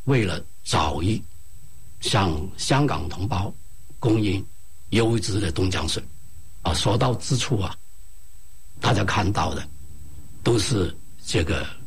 为了早日向香港同胞供应优质的东江水所到之处大家看到的都是这个